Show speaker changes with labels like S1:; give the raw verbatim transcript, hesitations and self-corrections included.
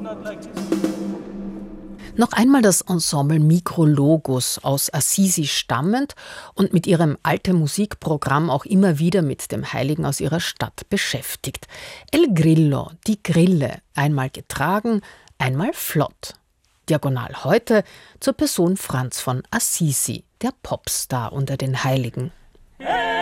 S1: Noch einmal das Ensemble Micro-Logos aus Assisi stammend und mit ihrem Alte Musikprogramm auch immer wieder mit dem Heiligen aus ihrer Stadt beschäftigt. El Grillo, die Grille, einmal getragen, einmal flott. Diagonal heute zur Person Franz von Assisi, der Popstar unter den Heiligen. Hey!